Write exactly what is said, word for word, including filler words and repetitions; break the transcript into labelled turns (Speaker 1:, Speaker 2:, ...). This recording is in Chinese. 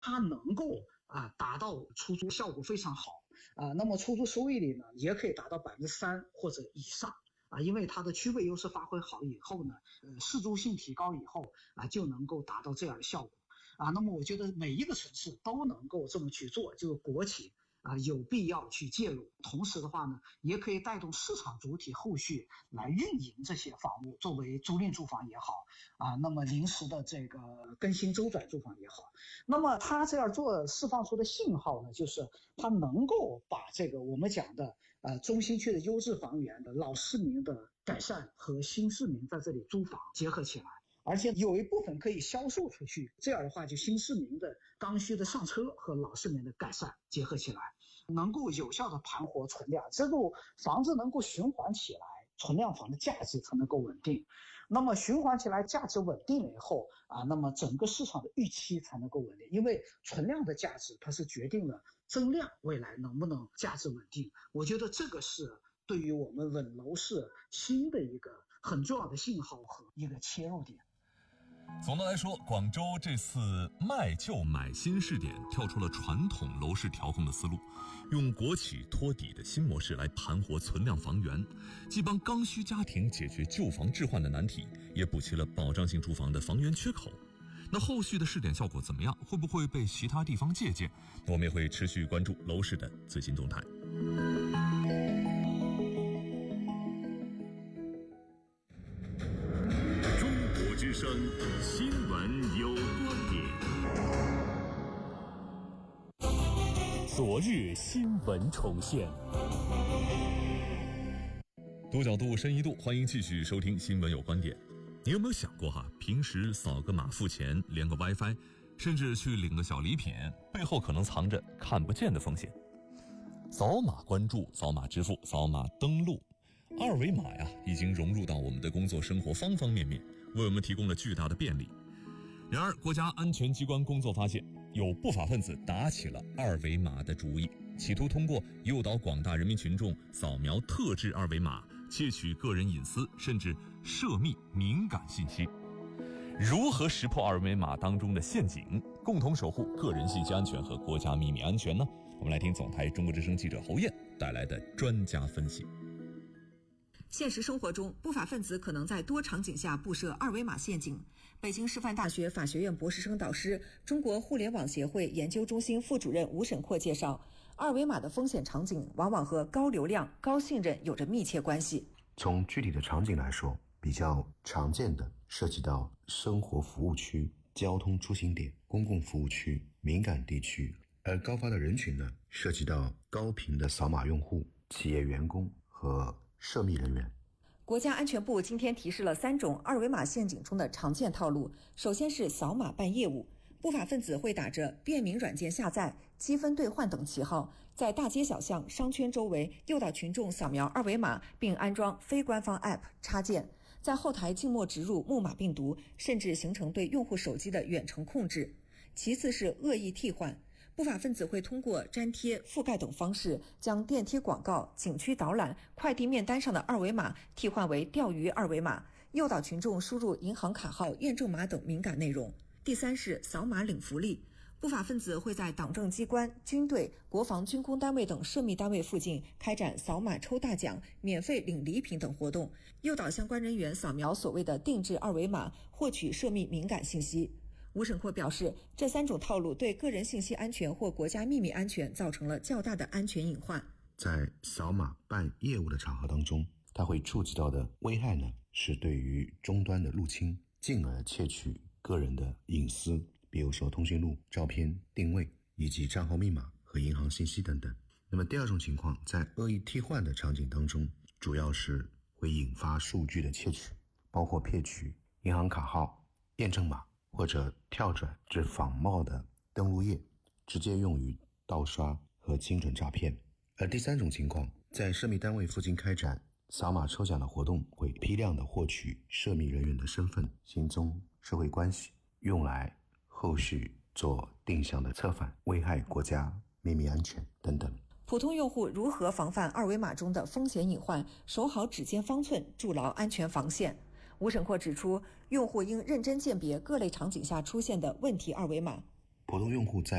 Speaker 1: 它能够啊达到出租效果非常好啊，那么出租收益率呢也可以达到百分之三或者以上啊，因为它的区位优势发挥好以后呢，呃，适度性提高以后啊，就能够达到这样的效果啊。那么我觉得每一个城市都能够这么去做，就是国企啊有必要去介入，同时的话呢，也可以带动市场主体后续来运营这些房屋，作为租赁住房也好啊，那么临时的这个更新周转住房也好，那么它这样做释放出的信号呢，就是它能够把这个我们讲的呃中心区的优质房源的老市民的改善和新市民在这里租房结合起来。而且有一部分可以销售出去，这样的话就新市民的刚需的上车和老市民的改善结合起来，能够有效的盘活存量，这个房子能够循环起来，存量房的价值才能够稳定。那么循环起来价值稳定了以后啊，那么整个市场的预期才能够稳定，因为存量的价值它是决定了增量未来能不能价值稳定。我觉得这个是对于我们稳楼市新的一个很重要的信号和一个切入点。
Speaker 2: 总的来说，广州这次卖旧买新试点跳出了传统楼市调控的思路，用国企托底的新模式来盘活存量房源，既帮刚需家庭解决旧房置换的难题，也补齐了保障性住房的房源缺口。那后续的试点效果怎么样？会不会被其他地方借鉴？我们也会持续关注楼市的最新动态。
Speaker 3: 之声新闻有观点。昨日新闻重现，
Speaker 2: 多角度深一度，欢迎继续收听新闻有观点。你有没有想过哈，平时扫个码付钱，连个 WiFi， 甚至去领个小礼品，背后可能藏着看不见的风险。扫码关注，扫码支付，扫码登录，二维码呀，已经融入到我们的工作生活方方面面，为我们提供了巨大的便利。然而，国家安全机关工作发现，有不法分子打起了二维码的主意，企图通过诱导广大人民群众扫描特制二维码，窃取个人隐私，甚至涉密敏感信息。如何识破二维码当中的陷阱，共同守护个人信息安全和国家秘密安全呢？我们来听总台中国之声记者侯燕带来的专家分析。
Speaker 4: 现实生活中，不法分子可能在多场景下布设二维码陷阱。北京师范大学法学院博士生导师、中国互联网协会研究中心副主任吴沈阔介绍，二维码的风险场景往往和高流量、高信任有着密切关系。
Speaker 5: 从具体的场景来说，比较常见的涉及到生活服务区、交通出行点、公共服务区、敏感地区，而高发的人群呢，涉及到高频的扫码用户、企业员工和涉密人员。
Speaker 4: 国家安全部今天提示了三种二维码陷阱中的常见套路。首先是扫码办业务，不法分子会打着便民软件下载、积分兑换等旗号，在大街小巷、商圈周围诱导群众扫描二维码，并安装非官方 App 插件，在后台静默植入木马病毒，甚至形成对用户手机的远程控制。其次是恶意替换，不法分子会通过粘贴、覆盖等方式，将电梯广告、景区导览、快递面单上的二维码替换为钓鱼二维码，诱导群众输入银行卡号、验证码等敏感内容。第三是扫码领福利，不法分子会在党政机关、军队、国防军工单位等涉密单位附近开展扫码抽大奖、免费领礼品等活动，诱导相关人员扫描所谓的定制二维码，获取涉密敏感信息。吴沈阔表示，这三种套路对个人信息安全或国家秘密安全造成了较大的安全隐患。
Speaker 5: 在扫码办业务的场合当中，它会触及到的危害呢，是对于终端的入侵，进而窃取个人的隐私，比如说通讯录、照片、定位以及账号密码和银行信息等等。那么第二种情况，在恶意替换的场景当中，主要是会引发数据的窃取，包括骗取银行卡号、验证码，或者跳转至仿冒的登录页，直接用于盗刷和精准诈骗。而第三种情况，在涉密单位附近开展扫码抽奖的活动，会批量的获取涉密人员的身份、行踪、社会关系，用来后续做定向的策反，危害国家秘密安全等等。
Speaker 4: 普通用户如何防范二维码中的风险隐患，守好指尖方寸，筑牢安全防线？吴沈阔指出，用户应认真鉴别各类场景下出现的问题二维码。
Speaker 5: 普通用户在